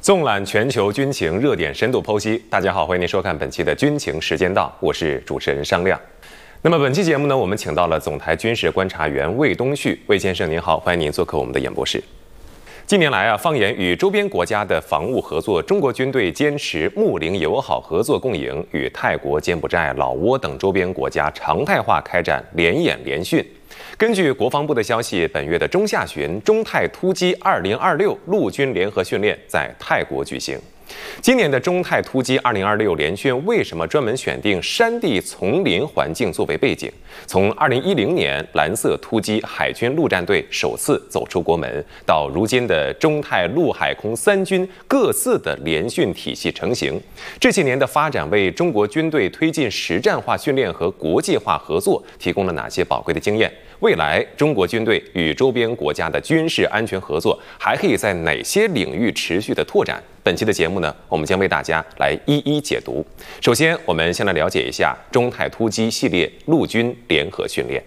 纵览全球军情热点深度剖析，大家好，欢迎您收看本期的军情时间到，我是主持人商亮。那么本期节目呢，我们请到了总台军事观察员魏东旭，魏先生您好，欢迎您做客我们的演播室。近年来放眼与周边国家的防务合作，中国军队坚持睦邻友好合作共赢，与泰国、柬埔寨、老挝等周边国家常态化开展联演联训。根据国防部的消息，本月的中下旬，中泰突击2026陆军联合训练在泰国举行。今年的中泰突击2026联训为什么专门选定山地丛林环境作为背景？从2010年蓝色突击海军陆战队首次走出国门，到如今的中泰陆海空三军各自的联训体系成型，这些年的发展为中国军队推进实战化训练和国际化合作提供了哪些宝贵的经验？未来中国军队与周边国家的军事安全合作还可以在哪些领域持续的拓展？本期的节目呢，我们将为大家来一一解读。首先，我们先来了解一下中泰突击系列陆军联合训练。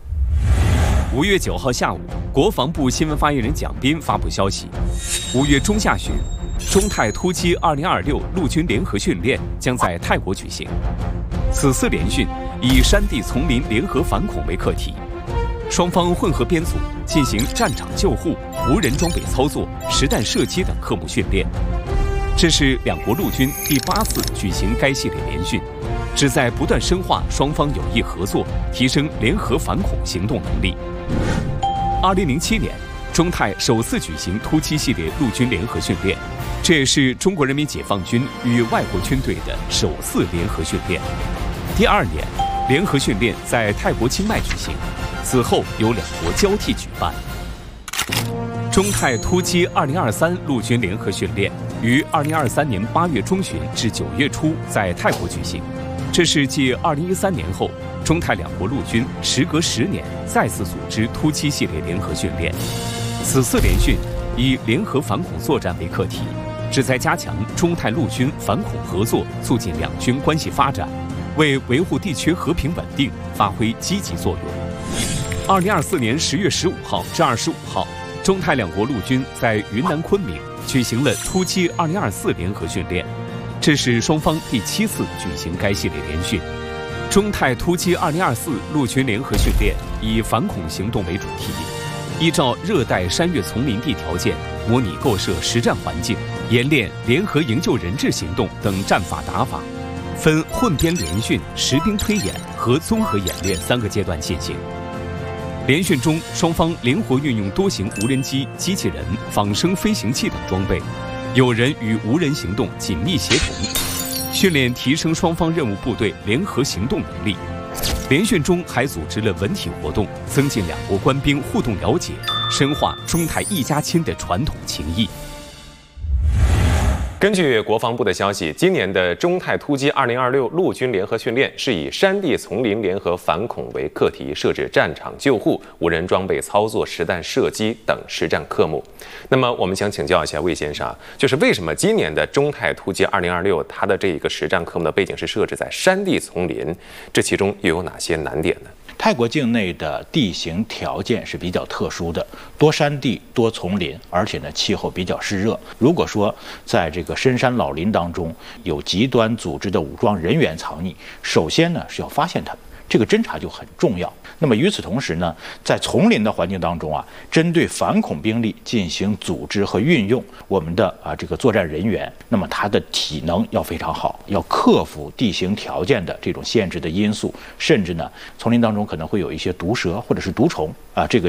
5月9号下午，国防部新闻发言人蒋斌发布消息，5月中下旬，中泰突击2026陆军联合训练将在泰国举行。此次联训以山地丛林联合反恐为课题，双方混合编组进行战场救护、无人装备操作、实弹射击等科目训练。这是两国陆军第8次举行该系列联训，旨在不断深化双方有益合作，提升联合反恐行动能力。2007年，中泰首次举行突击系列陆军联合训练，这也是中国人民解放军与外国军队的首次联合训练。第2年，联合训练在泰国清迈举行，此后由两国交替举办。中泰突击2023陆军联合训练于2023年8月中旬至9月初在泰国举行，这是继2013年后，中泰两国陆军时隔10年再次组织突击系列联合训练。此次联训以联合反恐作战为课题，旨在加强中泰陆军反恐合作，促进两军关系发展，为维护地区和平稳定发挥积极作用。2024年10月15号至25号，中泰两国陆军在云南昆明举行了突击2024联合训练，这是双方第7次举行该系列联训。中泰突击2024陆军联合训练以反恐行动为主题，依照热带山岳丛林地条件，模拟构设实战环境，演练联合营救人质行动等战法打法，分混编联训、实兵推演和综合演练3个阶段进行。联训中，双方灵活运用多型无人机、机器人、仿生飞行器等装备，有人与无人行动紧密协同，训练提升双方任务部队联合行动能力。联训中还组织了文体活动，增进两国官兵互动了解，深化中泰一家亲的传统情谊。 根据国防部的消息，今年的中泰突击2026陆军联合训练是以山地丛林联合反恐为课题，设置战场救护、无人装备操作、实弹射击等实战科目。那么我们想请教一下魏先生，就是为什么今年的中泰突击2026它的这一个实战科目的背景是设置在山地丛林，这其中又有哪些难点呢？ 泰国境内的地形条件是比较特殊的，多山地多丛林，而且呢气候比较湿热。如果说在这个深山老林当中有极端组织的武装人员藏匿，首先呢是要发现他们，这个侦查就很重要。那么与此同时呢，在丛林的环境当中针对反恐兵力进行组织和运用，我们的这个作战人员，那么他的体能要非常好，要克服地形条件的这种限制的因素，甚至呢，丛林当中可能会有一些毒蛇或者是毒虫这个